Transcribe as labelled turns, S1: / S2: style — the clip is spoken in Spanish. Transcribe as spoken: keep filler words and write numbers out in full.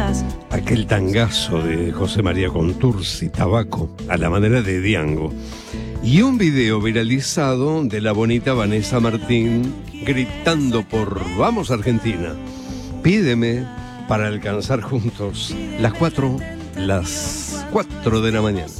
S1: todas.
S2: Aquel tangazo de José María Contursi, Tabaco, a la manera de Diango. Y un video viralizado de la bonita Vanessa Martín gritando por Vamos Argentina. Pídeme para alcanzar juntos las cuatro, las cuatro de la mañana.